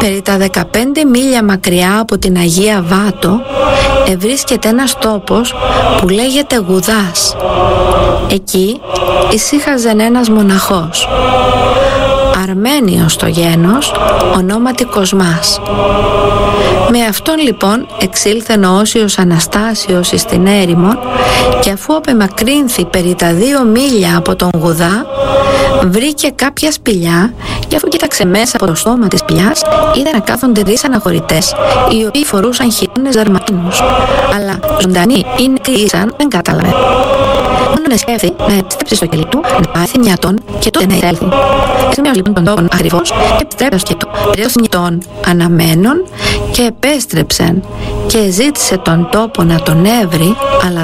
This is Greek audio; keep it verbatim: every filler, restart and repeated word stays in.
Περί τα δεκαπέντε μίλια μακριά από την Αγία Βάτο ευρίσκεται ένας τόπος που λέγεται Γουδάς. Εκεί ησύχαζεν ένας μοναχός, Αρμένιος το γένος, ονόματι Κοσμάς. Με αυτόν λοιπόν εξήλθεν ο Όσιος Αναστάσιος εις την έρημον, και αφού απεμακρύνθη περί τα δύο μίλια από τον Γουδά, βρήκε κάποια σπηλιά, και αφού κοίταξε μέσα από το στόμα της σπηλιάς, είδε να κάθονται τρεις αναχωρητές, οι οποίοι φορούσαν χιτώνες δαρματίνους, αλλά ζωντανοί ή νεκροί ήσαν, δεν κατάλαβε. Μόνον σκέφτη να επιστρέψει στο κελί του, να πάθει νιατόν και τότε να εισέλθει. Εσημείωσε λοιπόν τον τόπον ακριβώς και επιστρέψε και το περίοδος νιατών αναμένων, και επέστρεψεν και ζήτησε τον τόπο να τον έβρει, αλλά